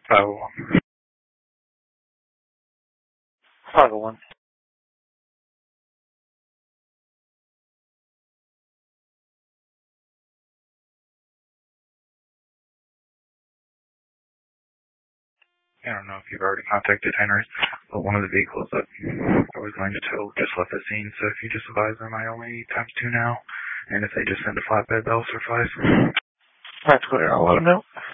501. 501. I don't know if you've already contacted Henry, but one of the vehicles that I was going to tow just left the scene, so if you just advise them I only need ×2 now, and if they just send a flatbed, that'll suffice. That's clear. I'll let them know.